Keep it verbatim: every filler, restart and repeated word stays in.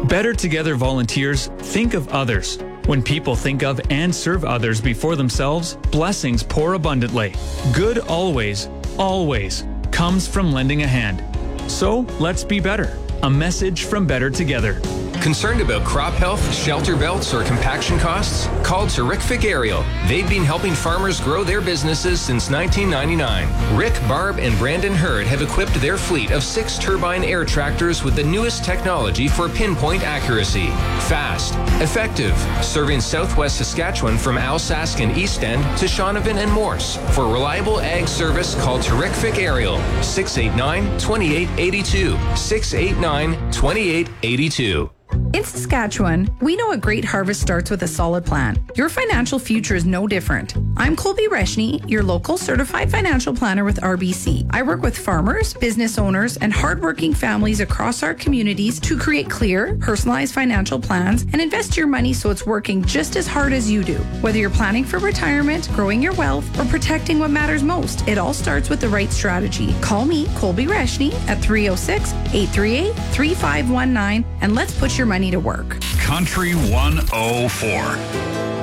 Better Together volunteers think of others. When people think of and serve others before themselves, blessings pour abundantly. Good always, always comes from lending a hand. So let's be better. A message from Better Together. Concerned about crop health, shelter belts, or compaction costs? Call Terrific Aerial. They've been helping farmers grow their businesses since nineteen ninety-nine. Rick, Barb, and Brandon Hurd have equipped their fleet of six turbine air tractors with the newest technology for pinpoint accuracy. Fast, effective, serving southwest Saskatchewan from Alsask and East End to Shaunavon and Morse. For reliable ag service, call Terrific Aerial. six eight nine, two eight eight two. six eight nine, two eight eight two. In Saskatchewan, we know a great harvest starts with a solid plan. Your financial future is no different. I'm Colby Reshny, your local certified financial planner with R B C. I work with farmers, business owners, and hardworking families across our communities to create clear, personalized financial plans and invest your money so it's working just as hard as you do. Whether you're planning for retirement, growing your wealth, or protecting what matters most, it all starts with the right strategy. Call me, Colby Reshny, at three oh six, eight three eight, three five one nine, and let's put your money to work. Country one oh four.